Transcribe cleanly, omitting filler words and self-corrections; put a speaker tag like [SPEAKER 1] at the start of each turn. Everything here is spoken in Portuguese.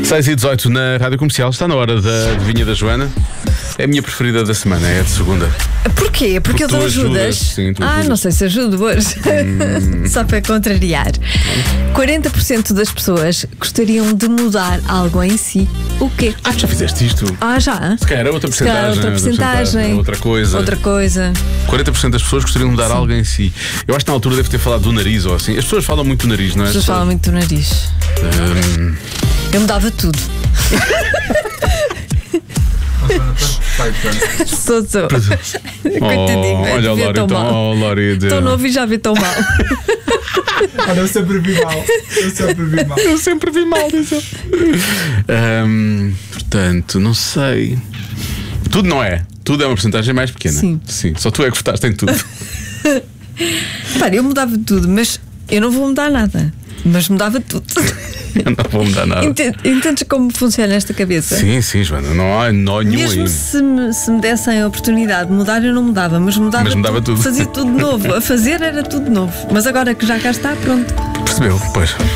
[SPEAKER 1] 6h18 na Rádio Comercial. Está na hora da adivinha da Joana. É a minha preferida da semana, é a de segunda.
[SPEAKER 2] Porquê? Porque
[SPEAKER 1] tu
[SPEAKER 2] tu ajudas?
[SPEAKER 1] ajudas, sim, tu ajudas.
[SPEAKER 2] Não sei se ajudo hoje. Só para contrariar. 40% das pessoas gostariam de mudar algo em si. O quê?
[SPEAKER 1] Já fizeste isto?
[SPEAKER 2] Já?
[SPEAKER 1] Se calhar era outra porcentagem.
[SPEAKER 2] outra porcentagem.
[SPEAKER 1] Outra coisa.
[SPEAKER 2] Outra coisa.
[SPEAKER 1] 40% das pessoas gostariam de mudar algo em si. Eu acho que na altura deve ter falado do nariz ou assim. As pessoas falam muito do nariz, não é?
[SPEAKER 2] As pessoas falam muito do nariz. Eu mudava tudo. Sou. Coitadinho.
[SPEAKER 1] Olha o Lori, então. Lori,
[SPEAKER 2] tão novo e já vi tão mal.
[SPEAKER 3] Olha, eu sempre vi mal.
[SPEAKER 1] Eu sempre vi mal, diz ele. Portanto, não sei. Tudo não é. Tudo é uma porcentagem mais pequena.
[SPEAKER 2] Sim.
[SPEAKER 1] Só tu é que votaste em tudo.
[SPEAKER 2] Para, eu mudava tudo, mas eu não vou mudar nada. Mas mudava tudo.
[SPEAKER 1] Eu não vou mudar nada.
[SPEAKER 2] Entendes como funciona esta cabeça?
[SPEAKER 1] Sim, Joana. Não há nenhum
[SPEAKER 2] mesmo
[SPEAKER 1] aí.
[SPEAKER 2] Se me dessem a oportunidade de mudar, eu não mudava. Mas mudava
[SPEAKER 1] tudo.
[SPEAKER 2] Fazia tudo novo. A fazer era tudo novo. Mas agora que já cá está, pronto.
[SPEAKER 1] Percebeu? Pois.